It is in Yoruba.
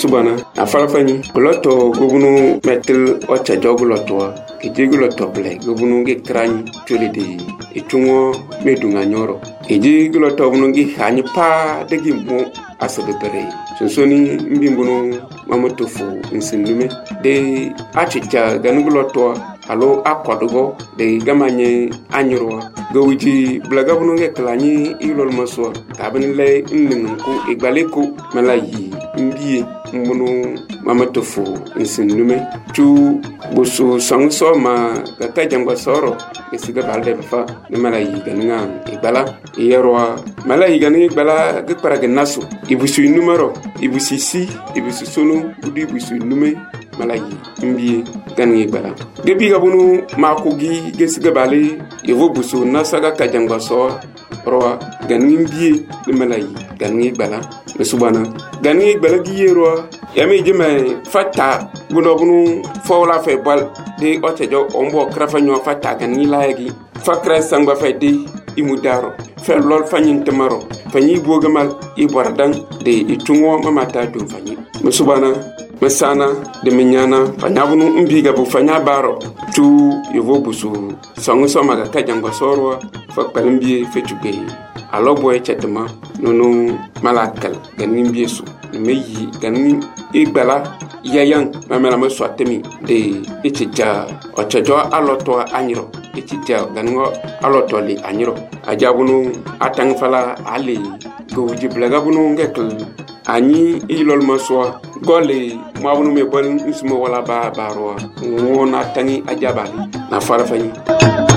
subana afalafani gloto gobunu metel ocha jogloto ejigloto ble gobunu ge krani tolede etungo medunga nyoro ejigloto bunu ge hani pa degi mo asabe bere sonsoni mbimbuno mamotofu nsinlume de achicha ganugloto alo akwadugo de gamanye anyro gowiji blaga bunu ge klani ilol maso tabinle nningu igbaleko malayi mbiye mbunu mamatofu nsinlume tu busu sangso ma gata jangwa soro esiga balde fa ne malayi ganinga igbala yerwa malayi ganinga igbala ge paraga naso ibusu numero ibusu si ibusu sonu udi ibusu nume malayi mbiye ganinga igbala gebi gabunu makogi gesiga bale yevo busu nasaga kajangwa so roa ganinga mbiye ne malayi ganinga igbala subana ganinga igbala giyero yami jime fata bunu fawla fe bal de otejo ombo krafanyo fata gani laagi fakra sangba fe de imudaro fe lol fanyin tamaro fanyi bogamal ibordan de itungo mamata do fanyi musubana masana de minyana fanyabunu mbiga bu fanya baro tu yovo busu sangu somaga kajangwa sorwa fakpalimbi fetuge aloboy chetma nono malakal ganin biesu meyi ganin igbala yayan mamela maswatemi de itija ochajo aloto anyiro itija gango aloto li anyiro ajabunu atangfala ali gowji blaga bunu ngekl ani ilol maswa gole mabunu me bol nsmo wala ba baro wona tangi ajabali na farafani